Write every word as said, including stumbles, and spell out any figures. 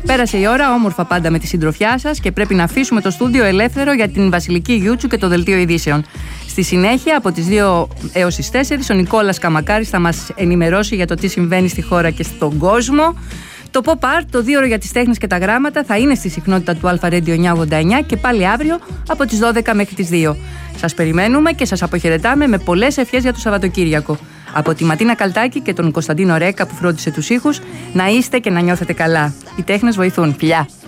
Πέρασε η ώρα, όμορφα πάντα με τη συντροφιά σας και πρέπει να αφήσουμε το στούντιο ελεύθερο για την Βασιλική Γιούτσου και το Δελτίο Ειδήσεων. Στη συνέχεια, από τις δύο έως τις τέσσερις, ο Νικόλας Καμακάρης θα μας ενημερώσει για το τι συμβαίνει στη χώρα και στον κόσμο. Το Pop Art, το δύο ώρο για τις τέχνες και τα γράμματα, θα είναι στη συχνότητα του Αλφα Radio εννιακόσια ογδόντα εννιά και πάλι αύριο από τις δώδεκα μέχρι τις δύο. Σας περιμένουμε και σας αποχαιρετάμε με πολλές ευχές για το Σαββατοκύριακο. Από τη Ματίνα Καλτάκη και τον Κωνσταντίνο Ρέκα που φρόντισε τους ήχους, να είστε και να νιώθετε καλά. Οι τέχνες βοηθούν. Φιλιά!